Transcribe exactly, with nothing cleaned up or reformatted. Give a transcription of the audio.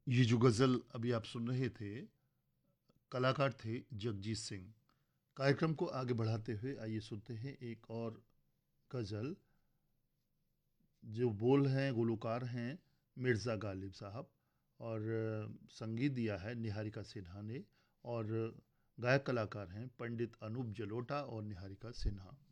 ये जो गज़ल अभी आप सुन रहे थे, कलाकार थे जगजीत सिंह। कार्यक्रम को आगे बढ़ाते हुए आइए सुनते हैं एक और गज़ल, जो बोल हैं, गुलकार हैं मिर्ज़ा गालिब साहब और अ, संगीत दिया है निहारिका सिन्हा ने और गायक कलाकार हैं पंडित अनूप जलोटा और निहारिका सिन्हा।